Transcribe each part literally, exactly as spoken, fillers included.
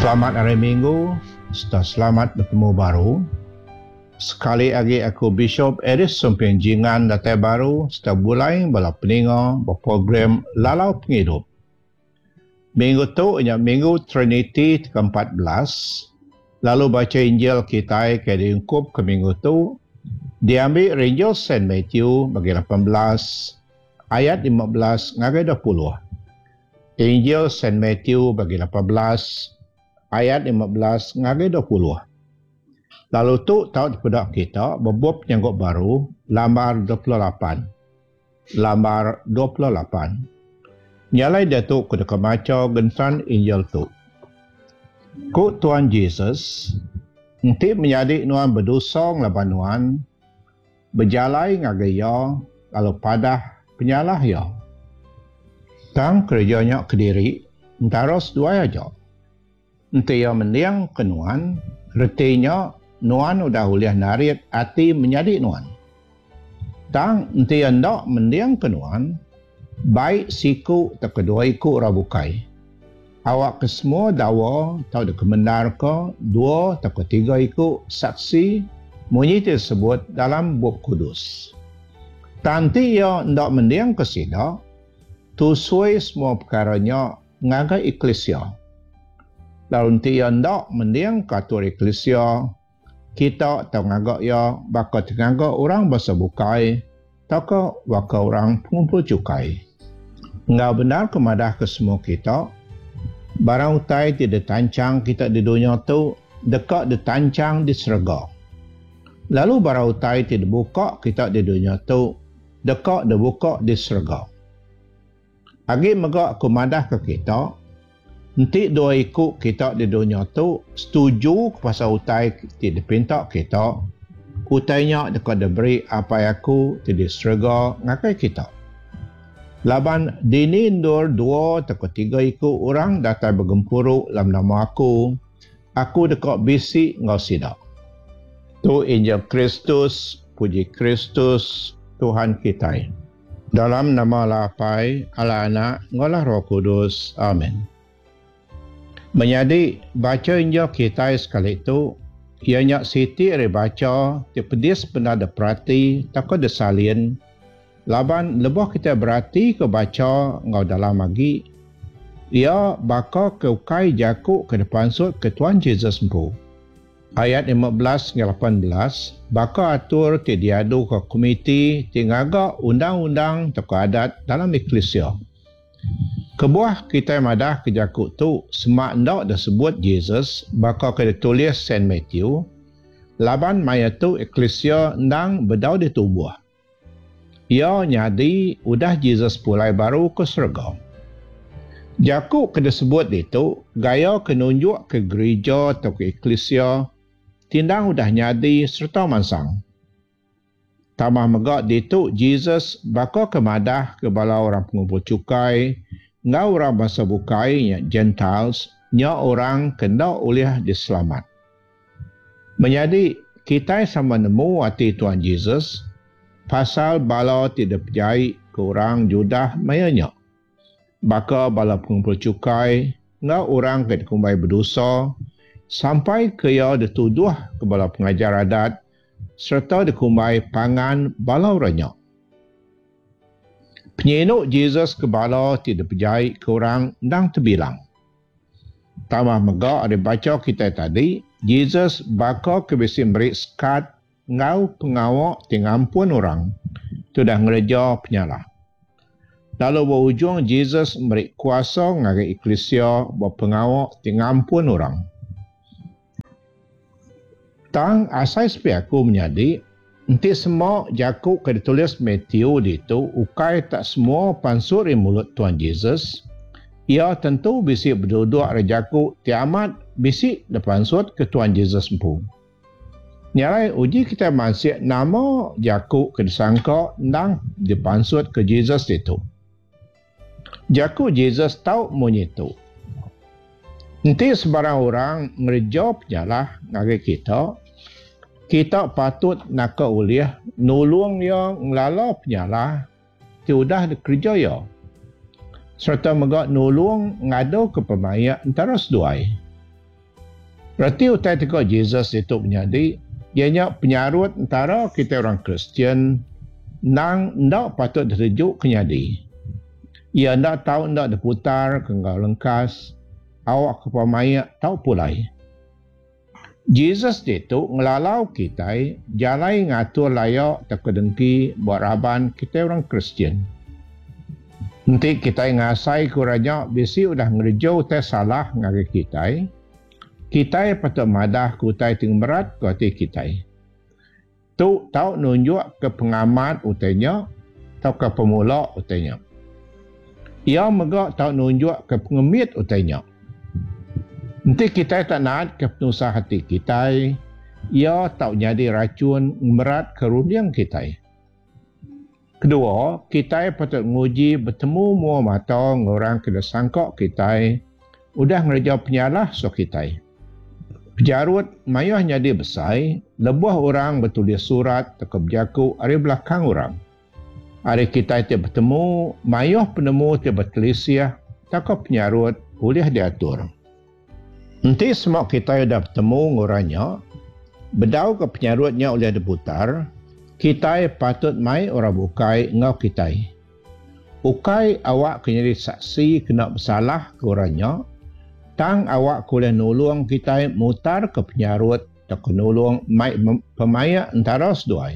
Selamat hari Minggu, sudah selamat bertemu baru. Sekali lagi aku Bishop Eris Sumpenjingan datai baru sudah mulai bala peninga berprogram Lalau Penghidup. Minggu tu ialah Minggu Trinity ke empat belas. Lalu baca Injil kita ke diungkup ke minggu tu diambil Injil Saint Matthew bagi lapan belas ayat lima belas hingga dua puluh. Injil Saint Matthew bagi lapan belas ayat lima belas hingga dua puluh. Lalu tu tahu kepada kita berbuat penyanggut baru lambar dua puluh lapan. Lambar dua puluh lapan. Nyalai dia tu kuda kemaca gensan Injil tu. Ku Tuhan Yesus nanti menjadi nuan berdosa ngelaban nuan berjalai ngagaya kalau padah penyalah ya. Tang kerjanya kediri taros dua aja. Nanti yang mendiang ke nuan retinya nuan udah uliah narit hati menjadi nuan. Tang nanti yang tak mendiang ke nuan baik siku tak kedua iku rabukai. Awak ke semua dawa tau de kebenar ke dua tak ketiga iku saksi munyi tersebut dalam buku kudus. Tanti ya ndak mendiang ke sida tusui semua perkaranya ngaga eklesia. Lalu nanti ya ndak mendiang ke atur eklesia kita tau ngaga ya bakal ngaga orang bahasa bukai tak ke bakal orang pengumpul cukai. Nggak benar kemadah ke semua kita barang utai tidak tancang kita di dunia tu dekat ditancang di surga. Lalu barang utai tidak buka kita di dunia tu dekat dibuka di surga. Agi megak kumadah ke kita nanti dua ikut kita di dunia tu setuju kepada utai tidak pinta kita utainya dekat diberi apa yang aku di surga ngakai kita. Laban dini indur dua atau tiga iku orang datang bergempuruk dalam nama aku. Aku dekat bisi ngau sidak. Tu Injil Kristus, puji Kristus, Tuhan kita. Dalam nama Lapai, Allah Anak, ngolah Roh Kudus. Amin. Menjadi baca Injil kita sekali itu, ianya siti ada baca, tipedis benar ada perhati, takut ada salin. Laban lebih kita berarti ke baca ngau dalam lagi ia bakal ke ukai jaku ke depan sud ke Tuhan Yesus empu. Ayat lima belas hingga lapan belas bakal atur ti diadu ke komiti tingaga undang-undang atau adat dalam eklesia. Kebuah kita madah ke jaku tu semak ndak dah sebut Yesus bakal ke ditulis Saint Matthew. Laban maya tu eklesia ndang bedau ditubuh. Ia nyadi udah Yesus pulai baru ke surga. Jaku kena sebut itu gaya kenunjuk ke gereja atau ke eklesia tindang udah nyadi serta mansang. Tambah megak itu Yesus bakal kemadah ke bala orang pengumpul cukai, ngau orang bahasa bukai nya Gentiles, nya orang kena oleh diselamat. Menjadi kita sama nemu hati Tuhan Yesus pasal bala tidak percaya ke orang Judah mayanya. Baka bala pengumpul cukai, ngau orang ke dikumbai berdosa, sampai ke ia dituduh ke bala pengajar adat, serta dikumbai pangan bala orangnya. Penyinuk Yesus ke bala tidak percaya ke orang ndang terbilang. Tambah megak ada baca kita tadi, Yesus baka ke besi beri sekat ngau pengawak tingampun orang tu dah ngereja penyalah. Lalu berujung Yesus memberi kuasa ngagai eklesia berpengawak tingampun orang. Tang asai sepi aku menjadi nanti semua jakuk ke ditulis Matthew itu ukai tak semua pansur di mulut Tuhan Yesus. Ia tentu bisik berduduk rejaku tiamat bisik depan sud ke Tuhan Yesus empu. Nyalai uji kita masih nama jaku ke disangka nang dipansut ke Yesus itu. Jaku Yesus tahu menyitu. Nanti sebarang orang ngerejop jalah ngagi kita, kita patut nak ke uliah nulung yang ngelala penyalah, tiudah dikerja ya. Serta megak nulung ngado ke pemaya antara seduai. Berarti utai tengok Jesus itu menyadi, ianya penyarut antara kita orang Kristian nang ndak patut dirujuk kenyadi. Ia ndak tahu ndak diputar kengau lengkas, awak kepamaya tahu pulai. Jesus itu ngelalau kita jalai ngatur layak terkedengki buat raban kita orang Kristian. Nanti kita ngasai kurangnya bisi udah ngerjau teh salah ngagi kita. Kita patut madah kutai ting berat kuati kita. Tu tahu nunjuk ke pengamat utainya, tahu ke pemula utainya. Ia megak tahu nunjuk ke pengemit utainya. Nanti kita tak nak ke penusah hati kita, ia tak jadi racun merat ke rumiang kita. Kedua, kita patut menguji bertemu mua mata orang kena sangkok kita, udah ngerja penyalah so kita. Pejarut mayah jadi besar, lebuh orang bertulis surat tekap jaku hari belakang orang. Hari kita itu bertemu, mayah penemu itu bertelisiah, tekap penyarut boleh diatur. Nanti semua kita dah bertemu orangnya, bedau ke penyarutnya oleh diputar, kita patut mai orang bukai ngau kita. Ukai awak kena jadi saksi kena bersalah ke orangnya, tang awak boleh nolong kita mutar ke penyarut tak nolong mai pemaya antara seduai.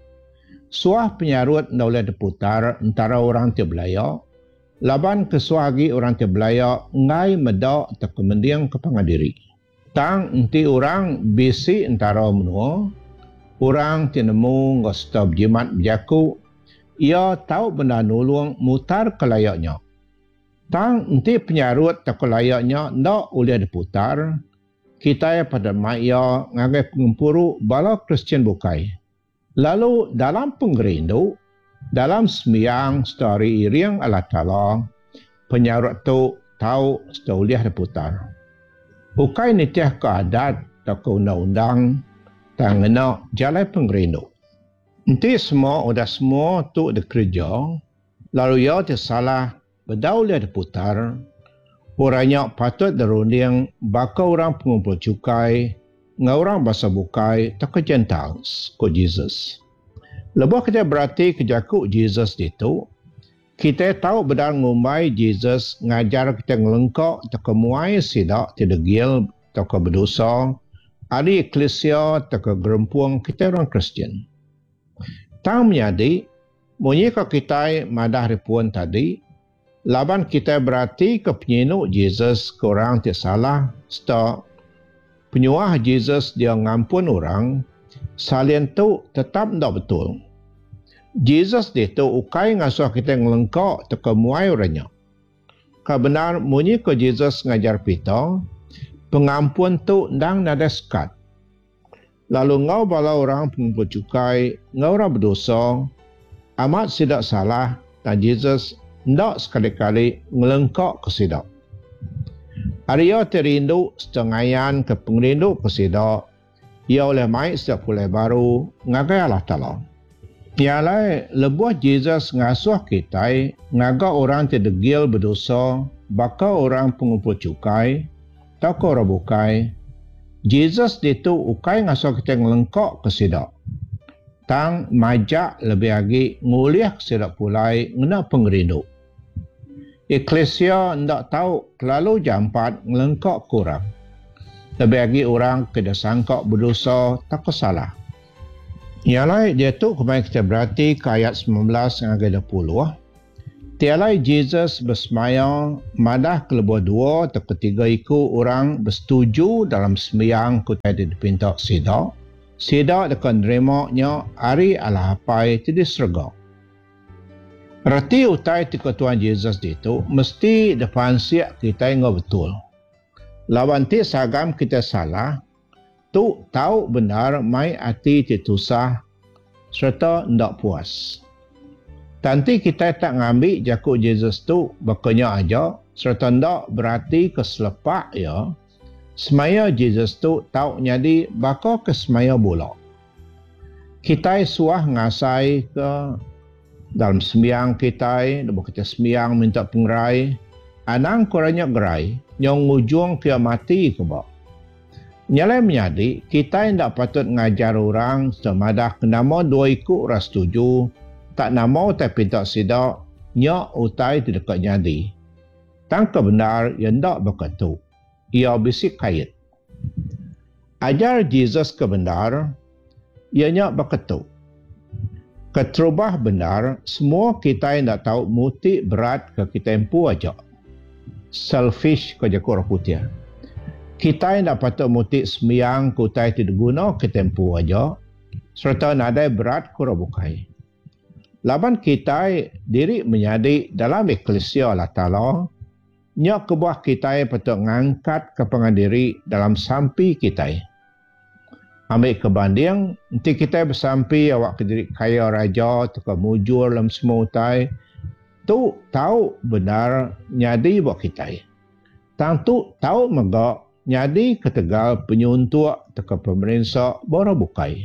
Suah penyarut ndak boleh diputar antara orang ti belaya. Laban kesuagi orang te belaya ngai medak tak kemendiang ke pangadiri. Tang enti orang bisi antara menua, orang te nemu ngostop jimat berjaku, ia tahu benda nolong mutar ke layaknya. Tang enti penyarut tak layaknya ndak boleh diputar, kita pada maya ngagai pengumpuru bala Kristian bukai. Lalu dalam penggerindu, dalam sembiang story iriang Allah Ta'ala, penyarut tu tahu setauliah diputar. Bukai nitiah ke adat atau ke undang-undang, tak ngena jalan penggerindu. Nanti semua, udah semua tu dikerja, lalu ia tersalah, bedauliah diputar, orangnya patut dirunding bakal orang pengumpul cukai, ngorang bahasa bukai, tak kejentang ke Jesus. Lepas kita berarti kejakuk Jesus itu, kita tahu benar ngumbai Jesus ngajar kita ngelengkok tak kemuai sidak tidak gil tak berdosa, hari eklesia tak gerempuang kita orang Kristian. Tang menyadi, munyika kita madah ripuan tadi, laban kita berarti ke penyinuk Jesus ke orang tidak salah, serta penyuah Jesus dia ngampun orang, salian tu tetap tidak betul. Jesus itu ukai ngasuh kita ngelengkok teka muai orangnya. Kebenar munyi ke Jesus ngajar kita, pengampun tu ndang nada sekat. Lalu ngau bala orang pengumpul cukai, ngau orang berdosa, amat sidak salah dan Jesus ndak sekali-kali ngelengkok ke sidak. Arya terindu setengayan ke pengrindu ke sidak, ia oleh mai setiap pulai baru, ngagai Allah Ta'ala. Ialah lebuah Jesus ngasuh kita, ngaga orang terdegil berdosa, bakal orang pengumpul cukai, tak orang bukai. Jesus itu ukai ngasuh kita ngelengkok ke sidak. Tang majak lebih lagi nguliah ke sidak pulai, ngena pengerindu. Eklesia ndak tahu terlalu jampat ngelengkok kurang. Lebih lagi orang kena sangkok berdosa, tak salah. Ialah dia tu kemarin kita berarti ke ayat sembilan belas hingga dua puluh. Tialai Jesus bersemaya madah kelebuh dua atau ketiga iku orang bersetuju dalam sembahyang kutai di pintak sidak. Sidak dekat nerimanya hari Allah hapai tidak serga. Reti utai tika Tuhan Jesus itu mesti depan siap kita ingat betul. Lawan ti sagam kita salah, tu tahu benar mai hati titusah serta ndak puas. Tanti kita tak ngambil jakuk Jesus tu bakanya aja serta ndak berarti keselepak ya. Semaya Jesus tu tahu nyadi bakal ke semaya bola. Kita suah ngasai ke dalam sembiang kita, lepas kita sembiang minta pengerai, anang kurangnya gerai, yang ujung kia mati ke bawah. Nyalai menyadi, kita tidak patut ngajar orang semadah kenama dua ikut ras tuju, tak nama tapi tak sidak, nyak utai di dekat nyadi. Tang kebenar yang tak berketuk, ia bisik kait. Ajar Jesus kebenar, ia nyak berketuk. Keterubah benar, semua kita yang tak tahu mutik berat ke kita empu aja. Selfish ke jakor putih. Kita yang tak patut mutik sembiang kutai tidak guna ke tempu aja, serta nadai berat kura bukai. Laban kita diri menyadi dalam eklesia Allah Ta'ala, nyak kebuah kita patut ngangkat kepengan diri dalam sampi kita. Ambil kebanding, nanti kita bersampi awak ke diri kaya raja, atau mujur dalam semua utai, tu tahu benar nyadi buat kita. Tang tu tahu megak nyadi ketegal penyuntuk teka pemerintah baru bukai.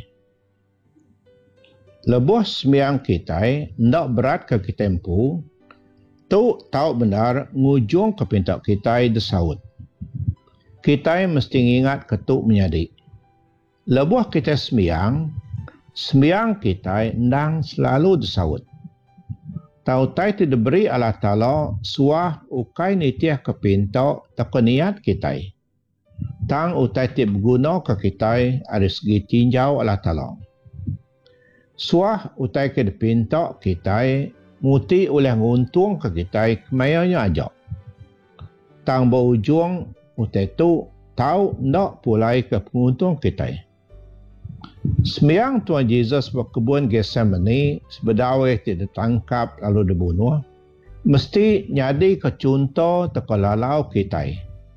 Lebuh sembiang kita ndak berat ke kita empu, tu tahu benar ngujung ke pintak kita desaut. Kita mesti ingat ketuk menyadi. Lebuh kita sembiang, sembiang kita ndang selalu desaut. Tahu tai tidak beri Allah Ta'ala suah ukai nitiah ke pintak teka niat kita. Tang utai tip guna ke kita dari segi tinjau Allah Ta'ala. Suah utai ke dipintak kita muti oleh nguntung ke kita kemayanya aja. Tang berujung utai tu tahu nak pulai ke penguntung kita. Sembiang Tuhan Yesus berkebun Getsemani sebedawai tidak tangkap lalu dibunuh. Mesti nyadi ke contoh teka lalau kita.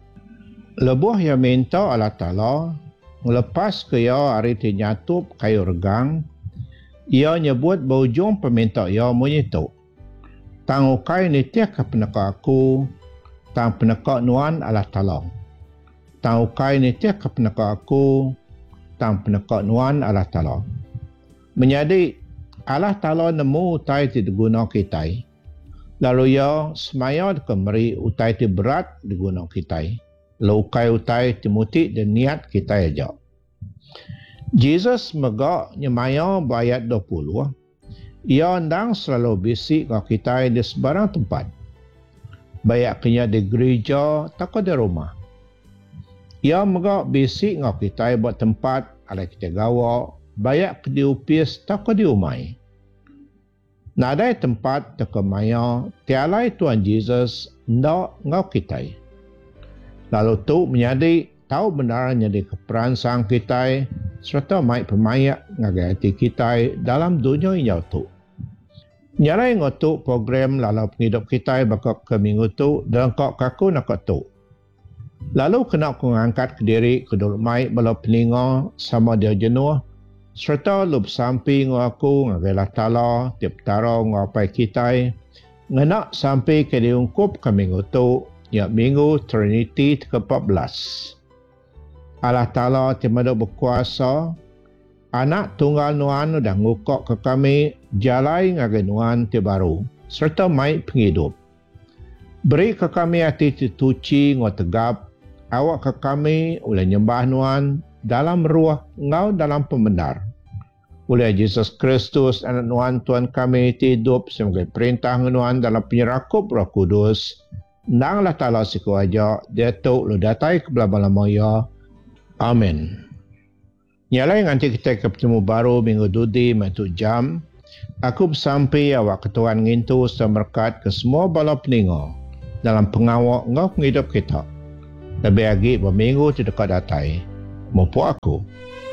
Lebuh yang minta Allah Ta'ala melepas ke ia hari tinyatup kayu regang, ia nyebut berujung peminta ia menyitu. Tang ukai nitiah ke peneka aku, tang peneka nuan Allah Ta'ala. Tang ukai nitiah ke peneka aku, tang peneka nuan Allah Ta'ala. Menjadi Allah Ta'ala nemu utai tidak guna kita. Lalu ia semaya kemari utai tidak berat diguna kita. Laukai utai timuti dan niat kita aja. Jesus megak nyemaya bayat dua puluh. Ia ndang selalu bisik ke kita di sebarang tempat. Bayak kenya di gereja tak di rumah. Ia megak bisik ke kita buat tempat ala kita gawa. Bayak ke di upis tak di umai. Nadai tempat tak maya tialai Tuhan Jesus ndak ngau kita. Lalu tu menyadi tahu benar jadi keperansang kita serta mai pemayak ngagai hati kita dalam dunia yang tu. Nyalai ngotu program lalu penghidup kita bakal ke minggu tu dan kok kaku nak tu. Lalu kena ku ngangkat ke diri ke dulu mai bala peninga sama dia jenuh serta lup sampi ngaku ngagai Allah Ta'ala tiap tara ngapai kita ngenak sampai ke diungkup ke minggu tu ya minggu Trinity ke empat belas. Allah Ta'ala timada berkuasa, anak tunggal nuan dah ngukok ke kami, jalai ngagai nuan baru, serta mai penghidup. Beri ke kami hati tuci ngau tegap, awak ke kami oleh nyembah nuan dalam ruah ngau dalam pembenar. Oleh Yesus Kristus anak nuan Tuhan kami hidup sebagai perintah nuan dalam penyerakup Roh Kudus, nang Allah Ta'ala siku aja, dia tu lu datai ke belah maya. Amin. Nyalai nanti kita ketemu baru minggu dudi matu jam. Aku bersampai awak ketuan ngintu semerkat ke semua bala peningo dalam pengawak ngau penghidup kita. Lebih lagi berminggu tidak datai. Mampu aku.